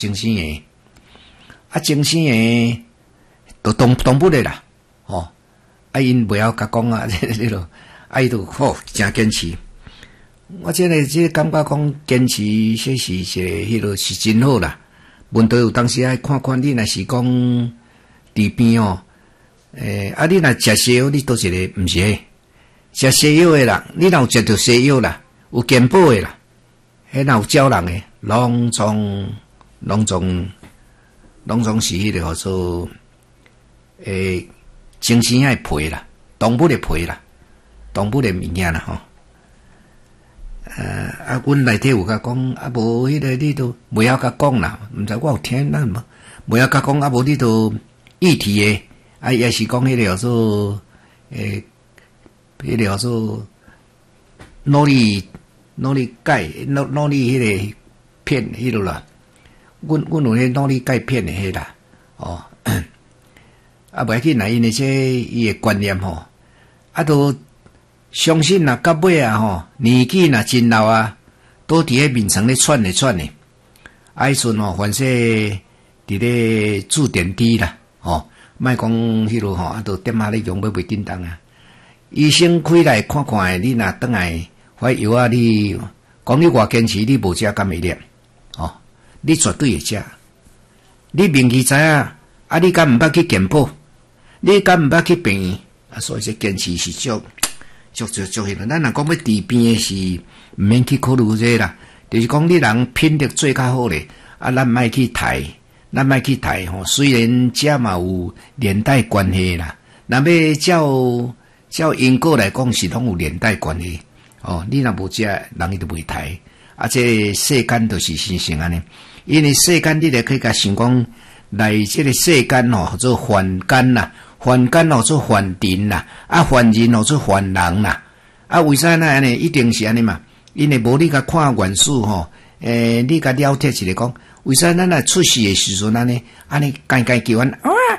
精神的，精神的都东部的啦，因不要甲讲啊，这个，伊都好真坚持。我这感觉讲坚持，这是迄个是真好啦。问题有当时爱看看你若是讲治病你若食西药，你倒一个毋是食西药的啦，你若有食着西药啦，有健保的啦，迄若有招人的，拢总是迄个叫做精神爱赔啦，动物的赔啦，动物的物件啦吼。阮内底有甲讲，无迄个你都袂晓甲讲啦，毋知我有听咱无晓甲讲，无你都议题的，也是讲迄个叫做迄个叫做努力改，努力迄个骗迄落啦。阮有迄努力改骗的迄啦，袂要紧啦，因为这伊的观念吼，都相信啦，到尾年纪若真老啊，都伫迄面床咧喘咧，迄阵凡说伫咧注点滴啦，莫讲迄落都点下咧用要袂叮当啊。医生开来看看你若转来怀药啊，你讲你偌坚持，你无食敢会念？你绝对会食。你名气知影，你敢毋捌去健保？你敢毋捌去病院？所以这坚持是足迄个。咱若讲要治病的是毋免去考虑这啦，就是讲你人品德做较好咧，咱莫去抬，虽然这嘛有连带关系啦，若要照因果来讲是拢有连带关系。你若无食，人伊就袂抬。这世间就是成安尼，因为世间你著可以甲想讲，来这个世间叫做凡间啦，凡间叫做凡人啦，凡人叫做凡人啦。为啥呢？安尼一定是安尼嘛？因为无你甲看原始你甲了解一个讲，为啥咱来出世的时阵安尼该叫阮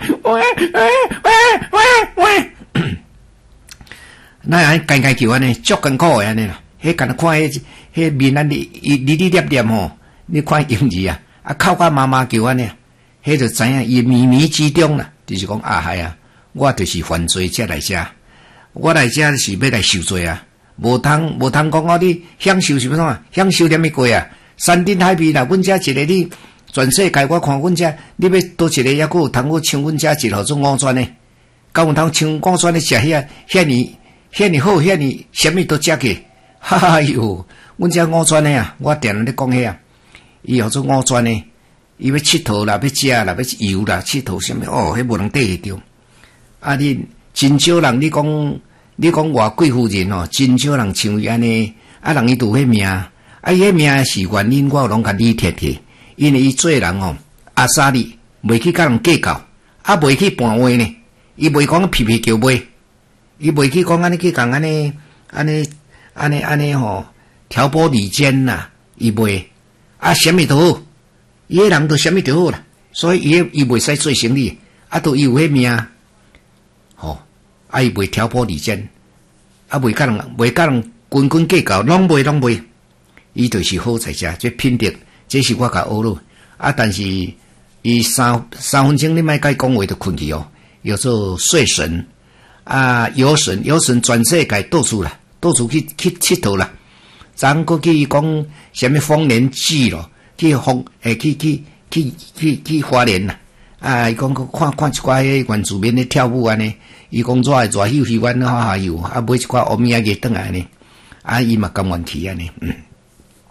咱安该叫阮呢，足艰苦的安尼啦。迄干看迄面啊，你念你看英字啊，靠甲妈妈叫安尼，迄就知影伊迷之中啦，就是讲我就是犯罪才来遮，我来遮是要来受罪啊，无通讲你享受什么啊？享受点么过啊？山珍海味啦，阮遮一个你全世界我看阮遮，你要多一个抑佫有通我像阮遮一个做五泉的，敢有通像五泉的食遐尼好，遐尼什么都食去。哟，阮遮五泉的啊，我定咧讲遐啊，伊叫做五泉的，伊要佚佗啦，要食啦，要游啦，佚佗什么迄无能对得着。你真少人，你讲外贵妇人真少人像伊安尼，人伊拄迄命，伊迄命是原因，我拢甲你贴，因为伊做人沙利袂去甲人计较，袂去盘话呢，伊袂讲皮叫卖，伊袂去讲安尼去讲安尼挑拨离间呐，伊袂什么都好，伊迄人都什么都好啦，所以伊袂使做生意，都伊有迄命，伊袂挑拨离间，袂甲人斤计较，拢袂，伊就是好在遮，这品德，这是我甲学咯，但是伊三分钟你莫甲伊讲话就困去叫做睡神游神全世界到处去佚佗啦，咱过去讲什么丰年祭咯，去花莲啦，伊讲看一寡迄原住民咧跳舞安尼，伊讲热秀阮有，买一寡乌米仔个转来安尼，伊嘛甘愿去安尼。